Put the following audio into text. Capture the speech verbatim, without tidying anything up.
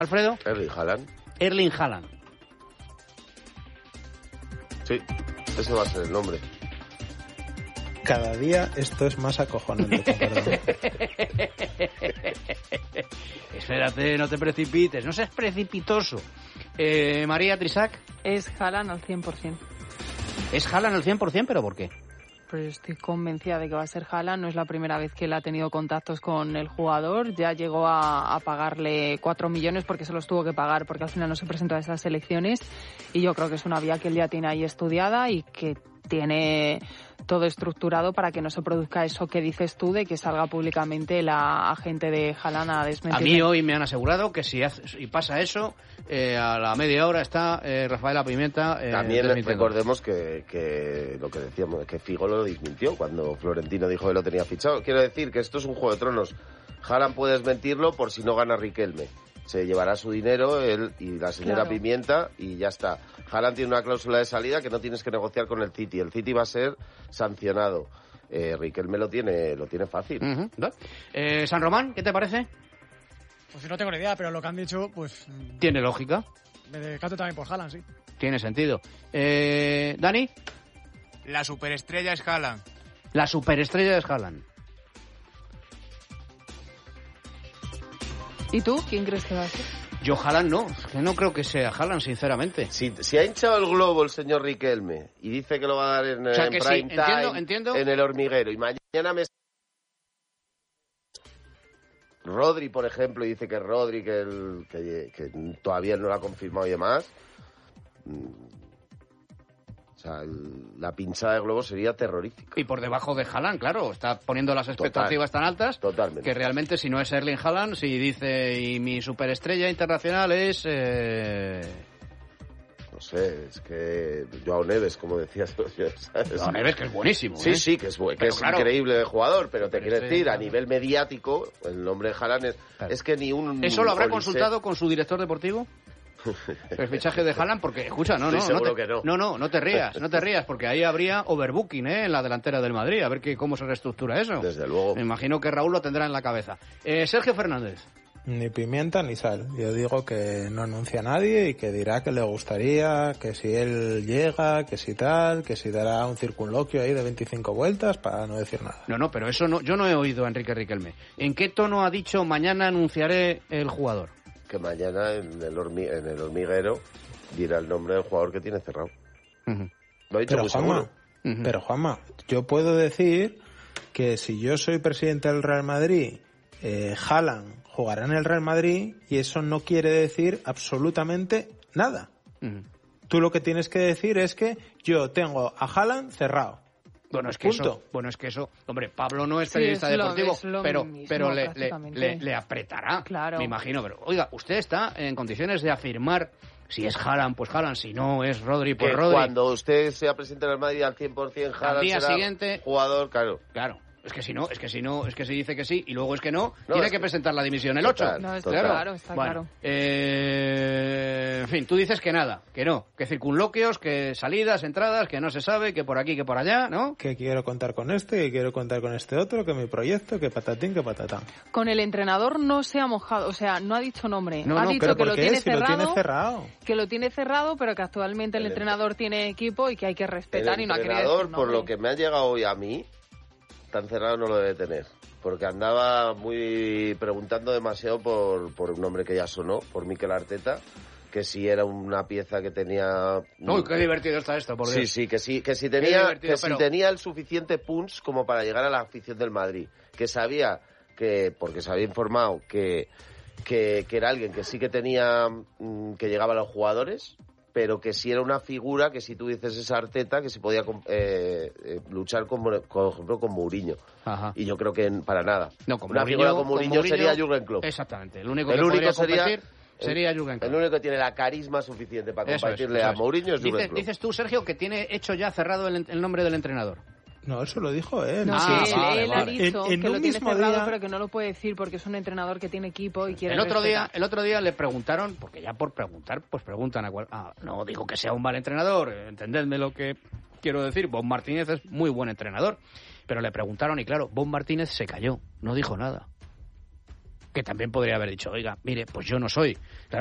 Alfredo. Erling Haaland. Erling Haaland. Sí, ese va a ser el nombre. Cada día esto es más acojonante, perdón. Espérate, no te precipites, no seas precipitoso. Eh, María Trisac. Es Haaland al cien por ciento. ¿Es Haaland al cien por ciento? ¿Pero por qué? Pues estoy convencida de que va a ser Haaland. No es la primera vez que él ha tenido contactos con el jugador. Ya llegó a, a pagarle cuatro millones porque se los tuvo que pagar porque al final no se presentó a esas elecciones. Y yo creo que es una vía que él ya tiene ahí estudiada y que tiene todo estructurado para que no se produzca eso que dices tú de que salga públicamente la agente de Haaland a desmentir. A mí hoy me han asegurado que si, hace, si pasa eso, eh, a la media hora está eh, Rafaela Pimienta. Eh, También recordemos que, que lo que decíamos, que Figo lo desmintió cuando Florentino dijo que lo tenía fichado. Quiero decir que esto es un Juego de Tronos. Haaland puede desmentirlo por si no gana Riquelme. Se llevará su dinero él y la señora claro. Pimienta y ya está. Haaland tiene una cláusula de salida que no tienes que negociar con el City. El City va a ser sancionado. Eh, Riquelme lo tiene, lo tiene fácil. Uh-huh. eh, San Román, ¿qué te parece? Pues no tengo ni idea, pero lo que han dicho, pues... ¿Tiene lógica? Me decanto también por Haaland, sí. Tiene sentido. Eh, ¿Dani? La superestrella es Haaland. La superestrella es Haaland. ¿Y tú? ¿Quién crees que va a ser? Yo Haaland no, que no creo que sea Haaland, sinceramente. Si, si ha hinchado el globo el señor Riquelme y dice que lo va a dar en, o sea, en prime sí, time, entiendo, entiendo. en el hormiguero, y mañana me... Rodri, por ejemplo, y dice que Rodri, que, el, que, que todavía no lo ha confirmado y demás... O sea, el, la pinchada de globo sería terrorífica. Y por debajo de Haaland, claro, está poniendo las expectativas Total, tan altas totalmente. Que realmente si no es Erling Haaland, si dice y mi superestrella internacional es... Eh... No sé, es que Joao Neves, como decías. Joao Neves, que es buenísimo. Sí, ¿eh? sí, que es, que pero es claro, increíble de jugador, pero te pero quiero sí, decir, claro. a nivel mediático, el nombre de Haaland es, claro. es que ni un... ¿Eso lo habrá Olise... consultado con su director deportivo? El fichaje de Haaland, porque escucha, no, no, Estoy seguro no, te, que no. no, no, no te rías, no te rías, porque ahí habría overbooking, ¿eh? En la delantera del Madrid, a ver que, cómo se reestructura eso. Desde luego. Me imagino que Raúl lo tendrá en la cabeza. Eh, Sergio Fernández. Ni pimienta ni sal. Yo digo que no anuncia a nadie y que dirá que le gustaría, que si él llega, que si tal, que si dará un circunloquio ahí de veinticinco vueltas para no decir nada. No, no, pero eso no, yo no he oído a Enrique Riquelme. ¿En qué tono ha dicho mañana anunciaré el jugador? Que mañana en el, hormi- en el hormiguero dirá el nombre del jugador que tiene cerrado. Uh-huh. Lo ha dicho pero muy Juanma, seguro. Uh-huh. Pero Juanma, yo puedo decir que si yo soy presidente del Real Madrid, eh, Haaland jugará en el Real Madrid y eso no quiere decir absolutamente nada. Uh-huh. Tú lo que tienes que decir es que yo tengo a Haaland cerrado. Bueno, es que Punto. eso, bueno, es que eso, hombre, Pablo no es Sí, periodista es lo- deportivo, es lo pero, mismo, pero le, le, prácticamente. le, le apretará, Claro. me imagino. Pero, oiga, usted está en condiciones de afirmar si es Haaland, pues Haaland, si no es Rodri, pues Que Rodri. cuando usted sea presidente del Madrid al cien por ciento, Haaland Al día será siguiente- jugador, claro. Claro. Es que si no, es que si no, es que si dice que sí y luego es que no, No, tiene es que que- presentar la dimisión el ocho. Total, No, está total. claro, está Bueno, claro. eh, en fin, tú dices que nada, que no, que circunloquios, que salidas, entradas, que no se sabe, que por aquí, que por allá, ¿no? Que quiero contar con este, que quiero contar con este otro, que mi proyecto, que patatín, que patatán. Con el entrenador no se ha mojado, o sea, no ha dicho nombre. No, ha no, dicho Pero que ¿por lo qué? tiene, Si cerrado, lo tiene cerrado. que lo tiene cerrado, pero que actualmente el, El entrenador tiene equipo y que hay que respetar El y no ha querido decir entrenador, por nombre. lo que me ha llegado hoy a mí, tan cerrado no lo debe tener. Porque andaba muy preguntando demasiado por, por un nombre que ya sonó, por Mikel Arteta, que si era una pieza que tenía... Uy, qué divertido está esto, por Sí, Dios. sí, que sí, que si Qué tenía, divertido, que pero- si tenía el suficiente punch como para llegar a la afición del Madrid, que sabía que, porque se había informado que, que, que era alguien que sí que tenía, mm, que llegaba a los jugadores, pero que sí era una figura que si tú dices esa Arteta, que si podía eh, eh, luchar con, por ejemplo, con Mourinho. Ajá. Y yo creo que en- para nada. No, con una Mourinho- figura con con Mourinho, Mourinho- sería Jürgen Klopp. Exactamente, el único El que único podría sería- competir sería Jürgen Klopp. El único que tiene la carisma suficiente para Eso es, compartirle eso a es. Mourinho es Jürgen Dices, Klopp. dices tú, Sergio, que tiene hecho ya cerrado el, el nombre del entrenador. No, eso lo dijo él. No, Ah, que él, vale, él vale. ha dicho En- en que un lo tiene mismo cerrado, día- pero que no lo puede decir porque es un entrenador que tiene equipo y quiere El otro día, respetar. el otro día le preguntaron, porque ya por preguntar, pues preguntan a cual, ah, no digo que sea un mal entrenador, entendedme lo que quiero decir, Bob Martínez es muy buen entrenador, pero le preguntaron y claro, Bob Martínez se calló, no dijo nada. que también podría haber dicho, oiga, mire, pues yo no soy. Claro,